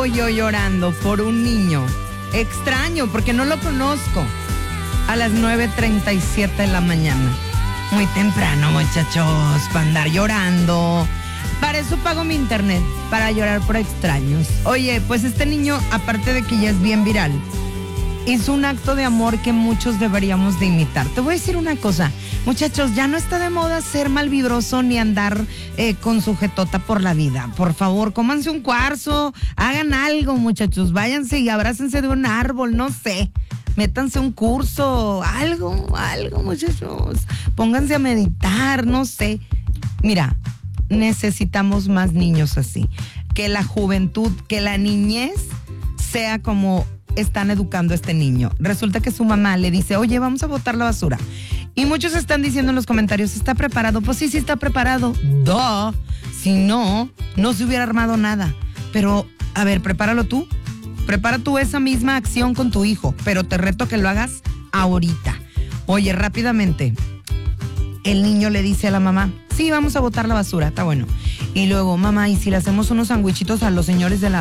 llevo yo llorando por un niño extraño, porque no lo conozco, a las 9:37 de la mañana. Muy temprano, muchachos, para andar llorando. Para eso pago mi internet, para llorar por extraños. Oye, pues este niño, aparte de que ya es bien viral, hizo un acto de amor que muchos deberíamos de imitar. Te voy a decir una cosa, muchachos, ya no está de moda ser malvibroso ni andar con sujetota por la vida. Por favor, cómanse un cuarzo, hagan algo, muchachos, váyanse y abrácense de un árbol, no sé. Métanse un curso, algo, muchachos. Pónganse a meditar, no sé. Mira, necesitamos más niños así. Que la juventud, que la niñez sea como están educando a este niño. Resulta que su mamá le dice, oye, vamos a botar la basura. Y muchos están diciendo en los comentarios, ¿está preparado? Pues sí está preparado. ¡Duh! Si no, no se hubiera armado nada. Pero, a ver, prepáralo tú. Prepara tú esa misma acción con tu hijo, pero te reto que lo hagas ahorita. Oye, rápidamente, el niño le dice a la mamá, sí, vamos a botar la basura, está bueno. Y luego, mamá, ¿y si le hacemos unos sandwichitos a los señores del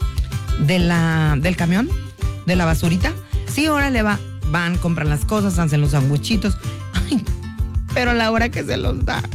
camión? ¿De la basurita? Sí, órale, van, compran las cosas, hacen los sandwichitos. Ay, pero a la hora que se los da.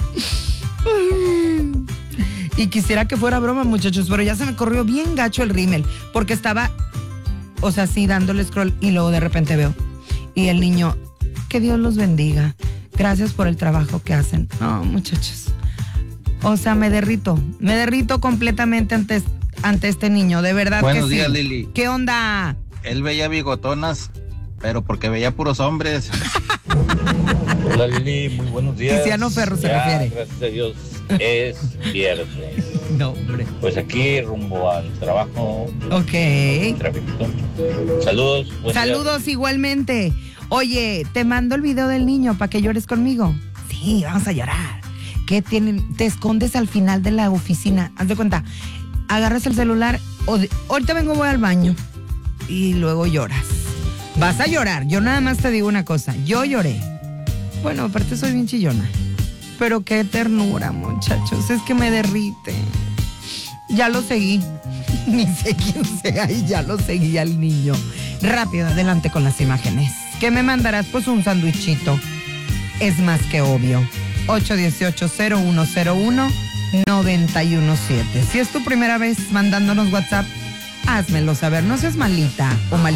Y quisiera que fuera broma, muchachos, pero ya se me corrió bien gacho el rímel, porque estaba, o sea, sí, dándole scroll, y luego de repente veo, y el niño, que Dios los bendiga, gracias por el trabajo que hacen. No, muchachos, o sea, me derrito completamente ante este niño, de verdad. Buenos que días, sí. Lili. ¿Qué onda? Él veía bigotonas, pero porque veía puros hombres. Hola, Lili, muy buenos días. Tiziano Ferro se refiere. Gracias a Dios, es viernes. No, hombre. Pues aquí rumbo al trabajo. Ok. Tráfico. Saludos. Saludos igualmente. Oye, te mando el video del niño para que llores conmigo. Sí, vamos a llorar. ¿Qué tienen? Te escondes al final de la oficina. Haz de cuenta, agarras el celular, ahorita voy al baño. Y luego lloras. Vas a llorar. Yo nada más te digo una cosa. Yo lloré. Bueno, aparte soy bien chillona. Pero qué ternura, muchachos. Es que me derrite. Ya lo seguí. Ni sé quién sea y ya lo seguí al niño. Rápido, adelante con las imágenes. ¿Qué me mandarás? Pues un sandwichito. Es más que obvio. 818-0101-917. Si es tu primera vez mandándonos WhatsApp, házmelo saber. No seas malita o malita.